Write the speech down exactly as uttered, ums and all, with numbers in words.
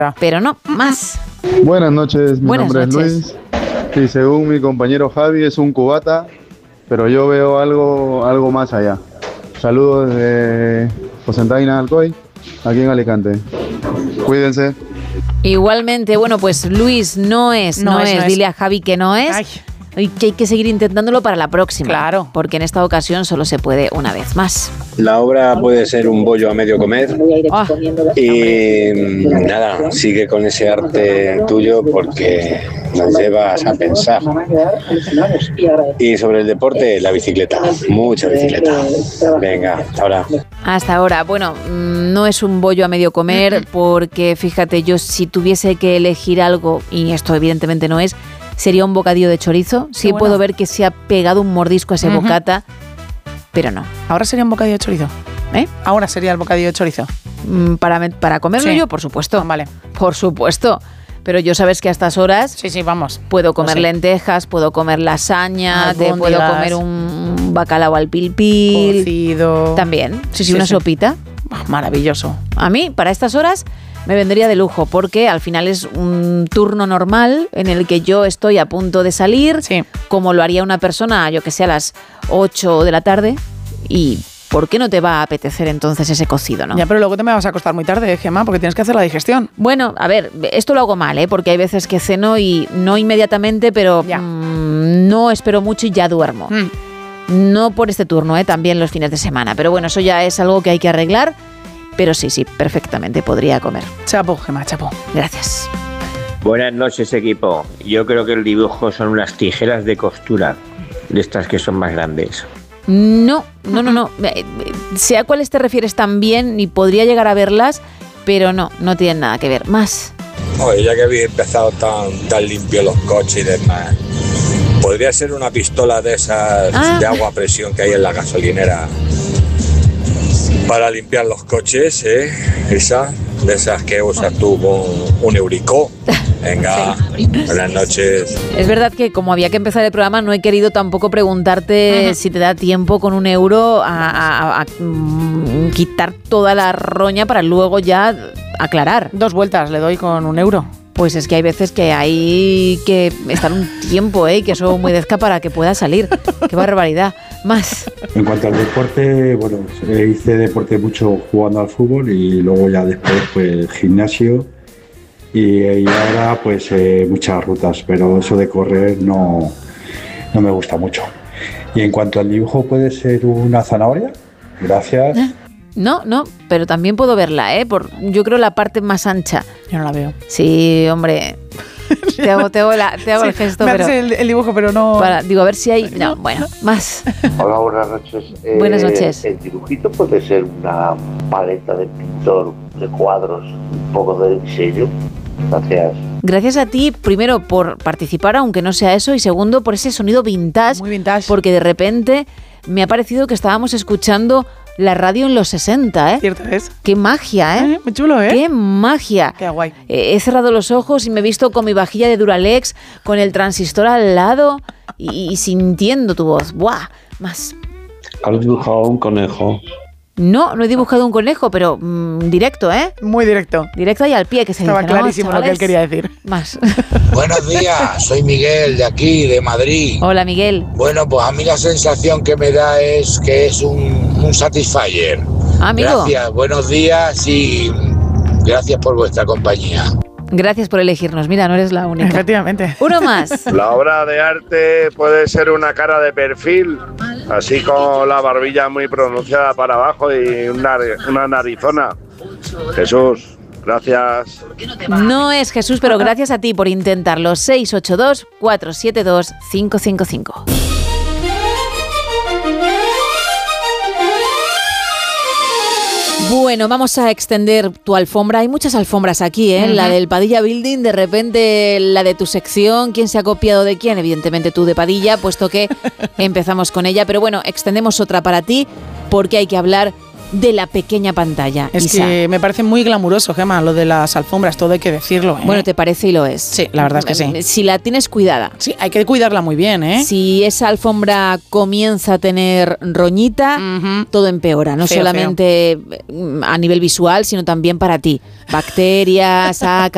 Pero no, más. Buenas noches, mi Buenas nombre noches. es Luis y según mi compañero Javi es un cubata, pero yo veo algo, algo más allá. Saludos desde Cocentaina, Alcoy, aquí en Alicante. Cuídense. Igualmente, bueno, pues Luis no es, no, No es, es. no es. Dile a Javi que no es. Ay. Y que hay que seguir intentándolo para la próxima. Claro. Porque en esta ocasión solo se puede una vez más. La obra puede ser un bollo a medio comer Ah, y nada, sigue con ese arte tuyo porque nos llevas a pensar. Y sobre el deporte, la bicicleta, mucha bicicleta. Venga, hasta ahora. hasta ahora. Bueno, mm, no es un bollo a medio comer porque, fíjate, yo si tuviese que elegir algo, y esto evidentemente no es, sería un bocadillo de chorizo. Sí bueno. puedo ver que se ha pegado un mordisco a ese Ujú. bocata, pero no. Ahora sería un bocadillo de chorizo. ¿Eh? Ahora sería el bocadillo de chorizo. Mm, Para, me- para comerlo Sí. yo, por supuesto. Vale. Por supuesto. Pero yo sabes que a estas horas Sí, sí, vamos. puedo comer Lo sé. lentejas, puedo comer lasaña, te puedo Albóndigas. comer un bacalao al pilpil. Cocido. También. Sí, sí, Sí, una sí. sopita. Ah, maravilloso. A mí, para estas horas, me vendría de lujo, porque al final es un turno normal en el que yo estoy a punto de salir, Sí. como lo haría una persona, yo que sé, a las ocho de la tarde, y ¿por qué no te va a apetecer entonces ese cocido, no? Ya, pero luego te me vas a acostar muy tarde, Gemma, porque tienes que hacer la digestión. Bueno, a ver, esto lo hago mal, ¿eh? Porque hay veces que ceno y no inmediatamente, pero Ya. mm, no espero mucho y ya duermo. Mm. No por este turno, ¿eh? También los fines de semana. Pero bueno, eso ya es algo que hay que arreglar. Pero sí, sí, perfectamente podría comer. Chapo, Gemma, chapo. Gracias. Buenas noches, equipo. Yo creo que el dibujo son unas tijeras de costura, de estas que son más grandes. No, no, no, no. Eh, eh, Sé a cuáles te refieres también y podría llegar a verlas, pero no, no tienen nada que ver. Más. Oye, ya que habéis empezado tan, tan limpio los coches y demás, podría ser una pistola de esas Ah. de agua a presión que hay en la gasolinera para limpiar los coches, ¿eh? Esa, de esas que usas tú con un eurico. Venga, buenas noches. Es verdad que como había que empezar el programa, no he querido tampoco preguntarte Ujú. si te da tiempo con un euro a, a- a- a, mm, quitar toda la roña para luego ya aclarar. Dos vueltas le doy con un euro. Pues es que hay veces que hay que estar un tiempo, ¿eh? Que eso humedezca para que pueda salir. ¡Qué barbaridad! Más. En cuanto al deporte, bueno, eh, hice deporte mucho jugando al fútbol y luego ya después pues gimnasio y, y ahora pues eh, muchas rutas, pero eso de correr no, no me gusta mucho. Y en cuanto al dibujo, ¿puede ser una zanahoria? Gracias. No, no, pero también puedo verla, ¿eh? Por, yo creo la parte más ancha. Yo no la veo. Sí, hombre. Te hago, te hago, la- te hago el Sí, gesto, me pero... haces el, el dibujo, pero no... Para, digo, a ver si hay... No, bueno, más. Hola, buenas noches. Eh, Buenas noches. El dibujito puede ser una paleta de pintor de cuadros, un poco de diseño. Gracias. Gracias a ti, primero, por participar, aunque no sea eso, y segundo, por ese sonido vintage. Muy vintage. Porque de repente me ha parecido que estábamos escuchando la radio en los sesenta, ¿eh? Cierto es. ¡Qué magia, eh! Eh, muy chulo, ¿eh? ¡Qué magia! Qué guay. Eh, he cerrado los ojos y me he visto con mi vajilla de Duralex, con el transistor al lado y, y sintiendo tu voz. ¡Buah! Más. ¿Has dibujado un conejo? No, no he dibujado un conejo, pero mm, directo, ¿eh? Muy directo. Directo y al pie, que se Estaba dice, ¿no, clarísimo lo que él chavales? quería decir. Más. Buenos días, soy Miguel de aquí, de Madrid. Hola, Miguel. Bueno, pues a mí la sensación que me da es que es un, un Satisfyer. Amigo. Gracias, buenos días y gracias por vuestra compañía. Gracias por elegirnos. Mira, no eres la única. Efectivamente. Uno más. La obra de arte puede ser una cara de perfil, así con la barbilla muy pronunciada para abajo y una, una narizona. Jesús, gracias. No es Jesús, pero gracias a ti por intentarlo. seis ocho dos, cuatro siete dos, cinco cinco cinco. Bueno, vamos a extender tu alfombra. Hay muchas alfombras aquí, ¿eh? Ujú. La del Padilla Building, de repente la de tu sección. ¿Quién se ha copiado de quién? Evidentemente tú de Padilla, puesto que empezamos con ella. Pero bueno, extendemos otra para ti porque hay que hablar de la pequeña pantalla. Es Isa. que me parece muy glamuroso, Gemma, lo de las alfombras, todo hay que decirlo, ¿eh? Bueno, ¿te parece y lo es? Sí, la verdad es que sí. Si la tienes cuidada. Sí, hay que cuidarla muy bien, ¿eh? Si esa alfombra comienza a tener roñita, Ujú. todo empeora, no Feo, solamente a nivel visual, sino también para ti. Bacterias, ácaros.